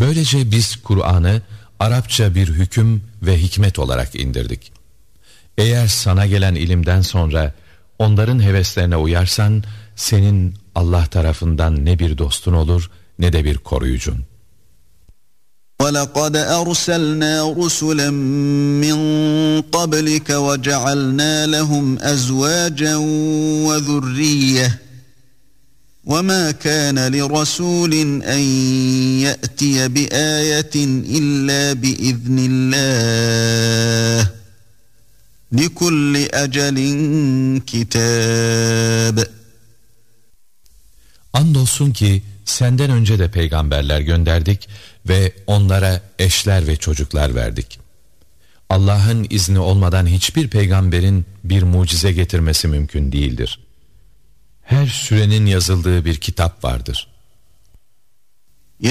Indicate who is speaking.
Speaker 1: Böylece biz Kur'an'ı Arapça bir hüküm ve hikmet olarak indirdik. Eğer sana gelen ilimden sonra onların heveslerine uyarsan, senin Allah tarafından ne bir dostun olur ne de bir koruyucun.
Speaker 2: وَلَقَدْ أَرْسَلْنَا رُسُلًا مِّن قَبْلِكَ وَجَعَلْنَا لَهُمْ أَزْوَاجًا وَذُرِّيَّةً وَمَا كَانَ لِرَسُولٍ أَن يَأْتِيَ بِآيَةٍ إِلَّا بِإِذْنِ اللَّهِ لِكُلِّ أَجَلٍ كِتَابٌ.
Speaker 1: Andolsun ki senden önce de peygamberler gönderdik ve onlara eşler ve çocuklar verdik. Allah'ın izni olmadan hiçbir peygamberin bir mucize getirmesi mümkün değildir. Her sürenin yazıldığı bir kitap vardır.